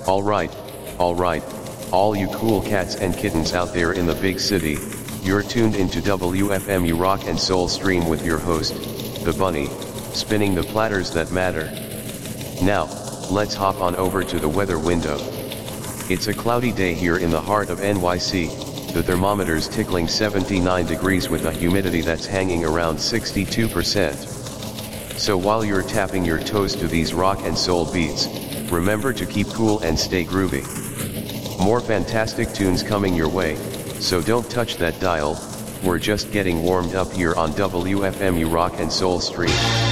Alright, alright, all you cool cats and kittens out there in the big city, you're tuned into WFMU Rock and Soul Stream with your host, The Bunny, spinning the platters that matter. Now, let's hop on over to the weather window. It's a cloudy day here in the heart of NYC, the thermometer's tickling 79 degrees with a humidity that's hanging around 62%. So while you're tapping your toes to these rock and soul beats, remember to keep cool and stay groovy. More fantastic tunes coming your way, so don't touch that dial, we're just getting warmed up here on WFMU Rock and Soul Stream.